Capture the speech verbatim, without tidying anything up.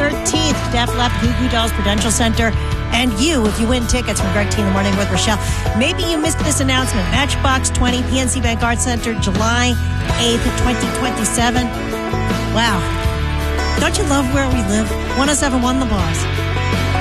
thirteenth, Def Leppard, Goo Goo Dolls, Prudential Center. And you, if you win tickets from Greg T in the Morning with Rochelle, maybe you missed this announcement. Matchbox twenty, P N C Bank Arts Center, July eighth, twenty twenty-seven. Wow. Don't you love where we live? one oh seven point one The Boss.